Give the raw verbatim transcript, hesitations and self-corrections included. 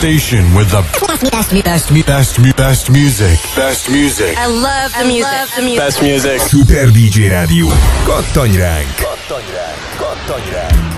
station with the best, best, best, best, best music. Best music. I love the music. I love the music. Best music. Super dé dzsé Rádió. Kattanj ránk! Kattanj ránk! Kattanj ránk!